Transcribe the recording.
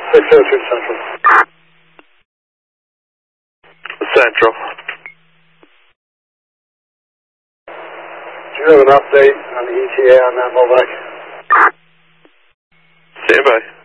602 Central. Central. Do you have an update on the ETA on that Movac? Stand by.